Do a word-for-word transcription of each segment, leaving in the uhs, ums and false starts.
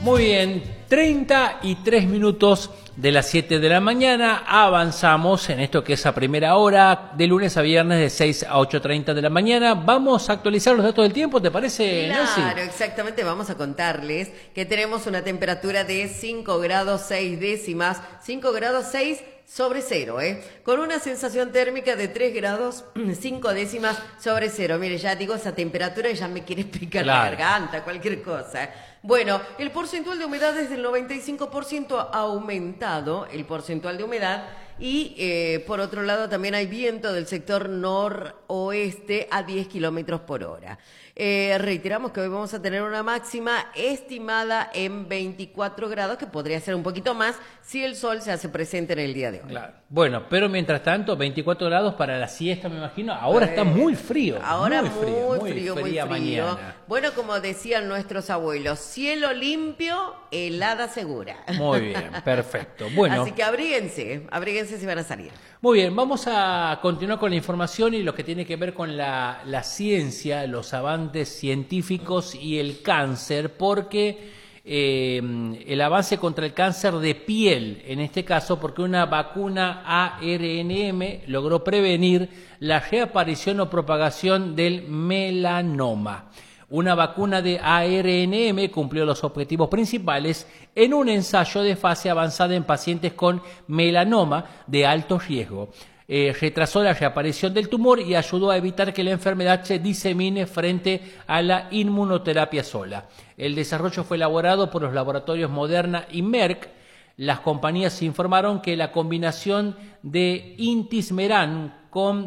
Muy bien, treinta y tres minutos de las siete de la mañana, avanzamos en esto que es a primera hora, de lunes a viernes de seis a ocho treinta de la mañana. Vamos a actualizar los datos del tiempo, ¿te parece, Nancy? Claro, exactamente, vamos a contarles que tenemos una temperatura de cinco grados seis décimas, cinco grados seis sobre cero, ¿eh? Con una sensación térmica de tres grados cinco décimas sobre cero. Mire, ya digo esa temperatura y ya me quiere picar Claro. la garganta, cualquier cosa. Bueno, el porcentual de humedad es del noventa y cinco por ciento, ha aumentado el porcentual de humedad. Y eh, por otro lado también hay viento del sector noroeste a diez kilómetros por hora. Eh, reiteramos que hoy vamos a tener una máxima estimada en veinticuatro grados, que podría ser un poquito más si el sol se hace presente en el día de hoy. Claro. Bueno, pero mientras tanto, veinticuatro grados para la siesta, me imagino. Ahora Eh, está muy frío. Ahora muy muy frío, frío, muy, muy fría frío. mañana. Bueno, como decían nuestros abuelos, cielo limpio, helada segura. Muy bien, perfecto. Bueno. Así que abríguense, abríguense si van a salir. Muy bien, vamos a continuar con la información y lo que tiene que ver con la, la ciencia, los avances científicos y el cáncer, porque eh, el avance contra el cáncer de piel, en este caso, porque una vacuna A R N M logró prevenir la reaparición o propagación del melanoma. Una vacuna de A R N M cumplió los objetivos principales en un ensayo de fase avanzada en pacientes con melanoma de alto riesgo. Eh, retrasó la reaparición del tumor y ayudó a evitar que la enfermedad se disemine frente a la inmunoterapia sola. El desarrollo fue elaborado por los laboratorios Moderna y Merck. Las compañías informaron que la combinación de intismeran con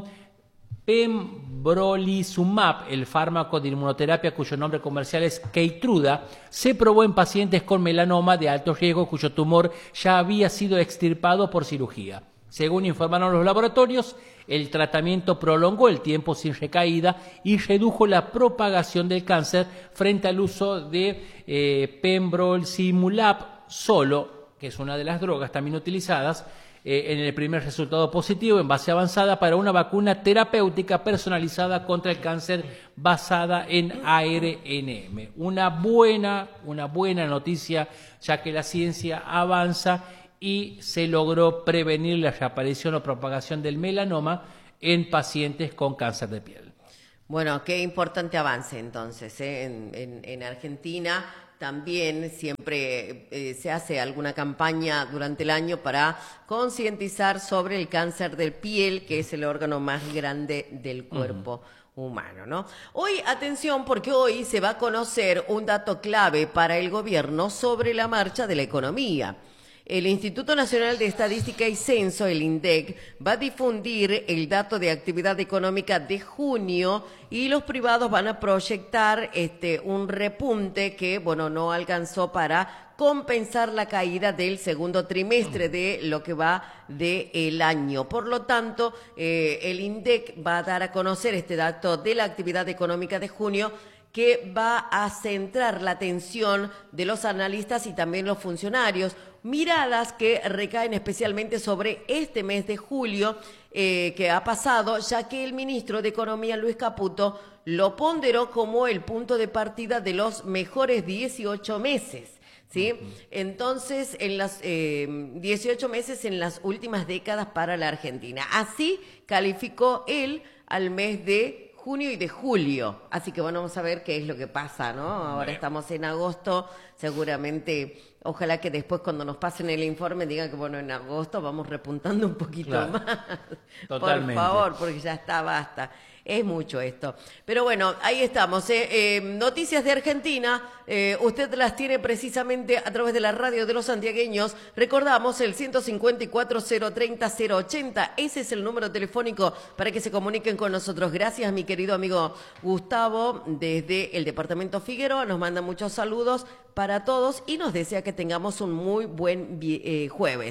pembrolizumab, el fármaco de inmunoterapia cuyo nombre comercial es Keytruda, se probó en pacientes con melanoma de alto riesgo cuyo tumor ya había sido extirpado por cirugía. Según informaron los laboratorios, el tratamiento prolongó el tiempo sin recaída y redujo la propagación del cáncer frente al uso de eh, pembrolizumab solo, que es una de las drogas también utilizadas eh, en el primer resultado positivo en base avanzada para una vacuna terapéutica personalizada contra el cáncer basada en A R N M. Una buena, una buena noticia, ya que la ciencia avanza y se logró prevenir la reaparición o propagación del melanoma en pacientes con cáncer de piel. Bueno, qué importante avance entonces, ¿eh? en, en, en Argentina también siempre eh, se hace alguna campaña durante el año para concientizar sobre el cáncer de piel, que es el órgano más grande del cuerpo uh-huh. humano, ¿no? Hoy, atención, porque hoy se va a conocer un dato clave para el gobierno sobre la marcha de la economía. El Instituto Nacional de Estadística y Censo, el INDEC, va a difundir el dato de actividad económica de junio y los privados van a proyectar este un repunte que, bueno, no alcanzó para compensar la caída del segundo trimestre de lo que va del año. Por lo tanto, eh, el INDEC va a dar a conocer este dato de la actividad económica de junio, que va a centrar la atención de los analistas y también los funcionarios, miradas que recaen especialmente sobre este mes de julio eh, que ha pasado, ya que el ministro de Economía, Luis Caputo, lo ponderó como el punto de partida de los mejores dieciocho meses. ¿Sí? Entonces, en los eh, dieciocho meses en las últimas décadas para la Argentina. Así calificó él al mes de junio y de julio. Así que bueno, vamos a ver qué es lo que pasa, ¿no? Ahora estamos en agosto, seguramente, ojalá que después cuando nos pasen el informe digan que bueno, en agosto vamos repuntando un poquito Claro. más. Totalmente. Por favor, porque ya está, basta. Es mucho esto. Pero bueno, ahí estamos. ¿eh? Eh, noticias de Argentina, eh, usted las tiene precisamente a través de la radio de los santiagueños. Recordamos el ciento cincuenta y cuatro, cero treinta, cero ochenta. Ese es el número telefónico para que se comuniquen con nosotros. Gracias, mi querido amigo Gustavo, desde el departamento Figueroa. Nos manda muchos saludos para todos y nos desea que tengamos un muy buen eh, jueves.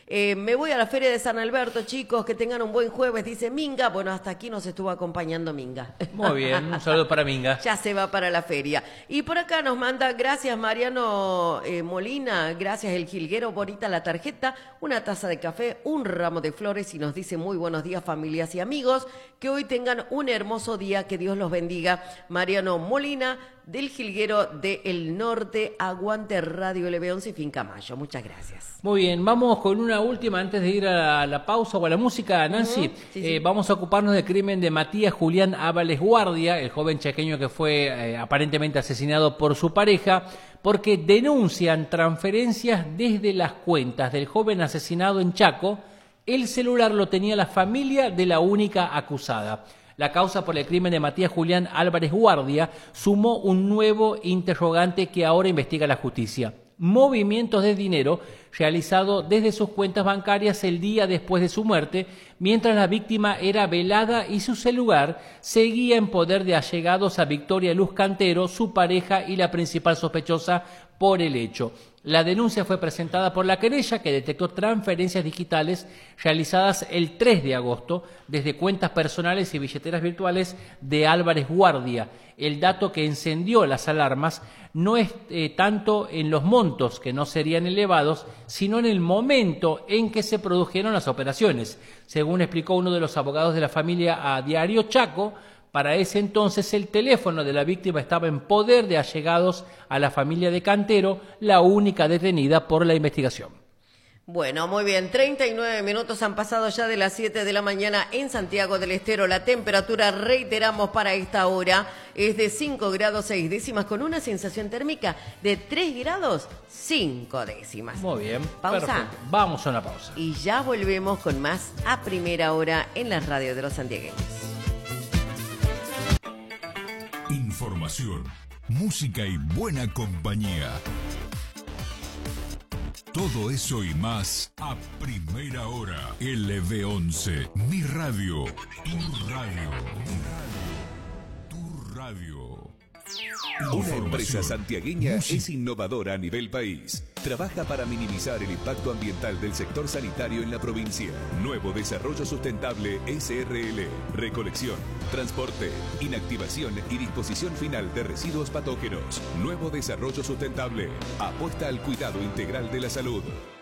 Eh, me voy a la Feria de San Alberto, chicos, que tengan un buen jueves, dice Minga. Bueno, hasta aquí nos estuvo acompañando Minga. Muy bien, un saludo para Minga. Ya se va para la feria. Y por acá nos manda, gracias Mariano eh, Molina, gracias El Jilguero, bonita la tarjeta, una taza de café, un ramo de flores y nos dice muy buenos días familias y amigos, que hoy tengan un hermoso día, que Dios los bendiga. Mariano Molina, del Jilguero del Norte, aguante Radio L B once y Finca Mayo. Muchas gracias. Muy bien, vamos con una última antes de ir a la pausa o a la música, Nancy. Uh-huh. sí, sí. Eh, vamos a ocuparnos del crimen de Matías Julián Ábales Guardia, el joven chaqueño que fue eh, aparentemente asesinado por su pareja, porque denuncian transferencias desde las cuentas del joven asesinado en Chaco. El celular lo tenía la familia de la única acusada. La causa por el crimen de Matías Julián Álvarez Guardia sumó un nuevo interrogante que ahora investiga la justicia. Movimientos de dinero realizados desde sus cuentas bancarias el día después de su muerte, mientras la víctima era velada y su celular seguía en poder de allegados a Victoria Luz Cantero, su pareja y la principal sospechosa por el hecho. La denuncia fue presentada por la querella, que detectó transferencias digitales realizadas el tres de agosto desde cuentas personales y billeteras virtuales de Álvarez Guardia. El dato que encendió las alarmas no es eh, tanto en los montos, que no serían elevados, sino en el momento en que se produjeron las operaciones. Según explicó uno de los abogados de la familia a Diario Chaco, para ese entonces el teléfono de la víctima estaba en poder de allegados a la familia de Cantero, la única detenida por la investigación. Bueno, muy bien, treinta y nueve minutos han pasado ya de las siete de la mañana en Santiago del Estero. La temperatura, reiteramos, para esta hora es de cinco grados seis décimas con una sensación térmica de tres grados cinco décimas. Muy bien, pausa. Perfecto. Vamos a una pausa. Y ya volvemos con más a primera hora en la radio de los santiagueños. Información, música y buena compañía. Todo eso y más a primera hora. L B once, mi radio, tu radio, tu radio. Una empresa santiagueña es innovadora a nivel país. Trabaja para minimizar el impacto ambiental del sector sanitario en la provincia. Nuevo Desarrollo Sustentable S R L. Recolección, transporte, inactivación y disposición final de residuos patógenos. Nuevo Desarrollo Sustentable. Apuesta al cuidado integral de la salud.